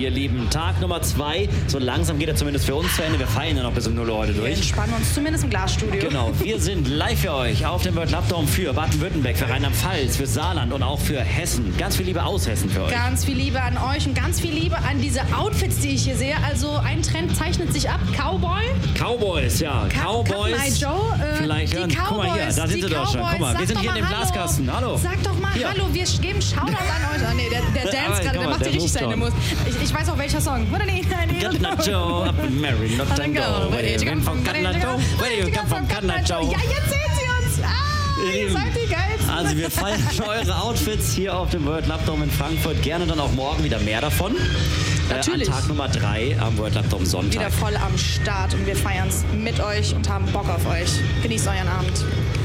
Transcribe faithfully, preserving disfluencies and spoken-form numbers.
ihr Lieben. Tag Nummer zwei. So langsam geht er zumindest für uns zu Ende. Wir feiern ja noch bis um null Uhr heute durch. Wir entspannen uns zumindest im Glasstudio. Genau. Wir sind live für euch auf dem World Lab Dome für Baden-Württemberg, für Rheinland-Pfalz, für Saarland und auch für Hessen. Ganz viel Liebe aus Hessen für euch. Ganz viel Liebe an euch und ganz viel Liebe an diese Outfits, die ich hier sehe. Also ein Trend zeichnet sich ab. Cowboy. Cowboys, ja. Ka- Cowboys. Cut Joe, äh, Vielleicht die hören. Cowboys, Guck mal hier, da sind die sie doch schon. Guck mal, Cowboys. wir sind Sag hier in doch dem mal Hallo. Glaskasten. Hallo. Sag doch mal Hier. Hallo, wir geben Shoutout an euch. Oh, nee, der, der Der- Dance aber gerade, guck der mal, macht der die richtig ruft seine schon. Musik. Ich, ich weiß auch welcher Song. What Cut not Joe, up and marry, not Then tango. go. Where do you come from, Cut not Joe? Where do you come from, Cut not Joe? Ja, jetzt sehen sie uns. Ah, ihr Eben. seid die Geilsten. Also wir feiern eure Outfits hier auf dem World Lab Dome in Frankfurt. Gerne dann auch morgen wieder mehr davon. Natürlich. Äh, an Tag Nummer drei am World Lab Dome Sonntag. Wieder voll am Start und wir feiern es mit euch und haben Bock auf euch. Genießt euren Abend.